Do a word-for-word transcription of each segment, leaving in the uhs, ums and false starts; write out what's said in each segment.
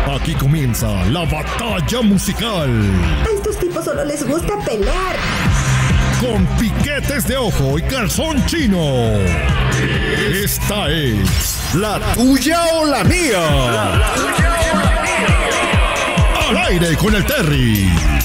Aquí comienza la batalla musical. A estos tipos solo les gusta pelear. Con piquetes de ojo y calzón chino. Esta es la tuya o la mía. La tuya o la mía. Al aire con el Terry.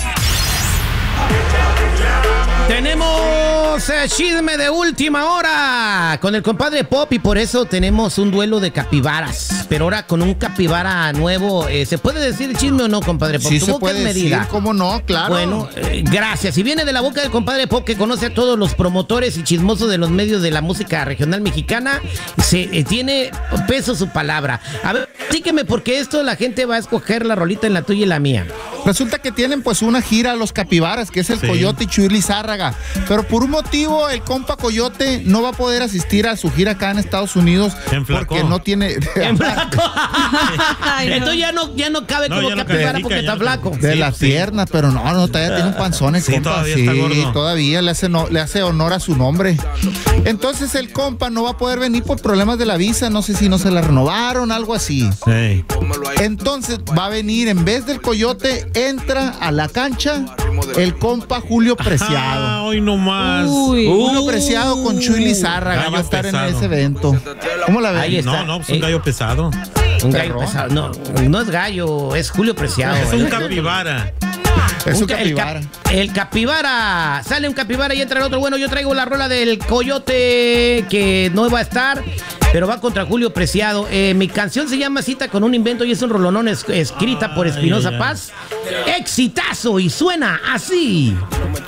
Tenemos eh, chisme de última hora con el compadre Pop y por eso tenemos un duelo de capibaras. Pero ahora con un capibara nuevo, eh, ¿se puede decir chisme o no, compadre Pop? Sí se puede decir, ¿cómo no? Claro. Bueno, eh, gracias. Y viene de la boca del compadre Pop, que conoce a todos los promotores y chismosos de los medios de la música regional mexicana. Se, eh, tiene peso su palabra. A ver, dígame, porque esto la gente va a escoger la rolita en la tuya y la mía. Resulta que tienen pues una gira a los capibaras, que es el sí. Coyote y Chuy Lizárraga. Pero por un motivo el compa Coyote no va a poder asistir a su gira acá en Estados Unidos. Porque no tiene... En flaco. Entonces ya no, ya no cabe no, como capibara no porque está no flaco. De sí, las sí. piernas, pero no, no, todavía tiene un panzón el sí, compa. Todavía sí, está gordo. Todavía le hace, no, le hace honor a su nombre. Entonces el compa no va a poder venir por problemas de la visa. No sé si no se la renovaron, algo así. Sí. Entonces va a venir, en vez del Coyote, entra a la cancha el compa Julio Preciado. Ah, hoy nomás. Uy. Julio Preciado con Chuy Lizárraga gallo va a estar pesado. En ese evento. ¿Cómo la ves? No, no, es un gallo pesado. Un gallo pesado. No, no es gallo, es Julio Preciado. Es un capibara. Es un, un capibara. El, cap, el capibara. Sale un capibara y entra el otro. Bueno, yo traigo la rola del Coyote, que no va a estar, pero va contra Julio Preciado. Eh, mi canción se llama Cita con un invento y es un rolonón es, escrita por Espinosa Paz. Exitazo y suena así.